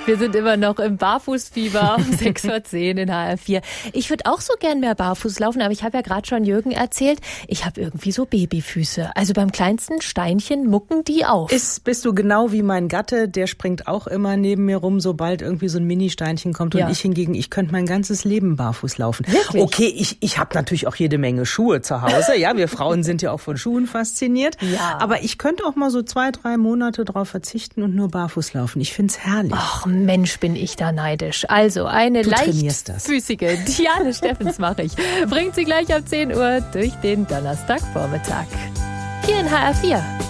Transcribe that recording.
Wir sind immer noch im Barfußfieber um 6:10 in HR4. Ich würde auch so gern mehr barfuß laufen, aber ich habe ja gerade schon Jürgen erzählt, ich habe irgendwie so Babyfüße. Also beim kleinsten Steinchen mucken die auf. Bist du genau wie mein Gatte, der springt auch immer neben mir rum, sobald irgendwie so ein Mini-Steinchen kommt. Und ich hingegen, ich könnte mein ganzes Leben barfuß laufen. Wirklich? Okay, ich habe natürlich auch jede Menge Schuhe zu Hause. Ja, wir Frauen sind ja auch von Schuhen fasziniert. Ja. Aber ich könnte auch mal so 2-3 Monate drauf verzichten und nur barfuß laufen. Ich find's herrlich. Ach Mensch, bin ich da neidisch. Also eine leichtfüßige Diane Steffens mache ich. Bringt sie gleich ab 10 Uhr durch den Donnerstagvormittag. Hier in HR4.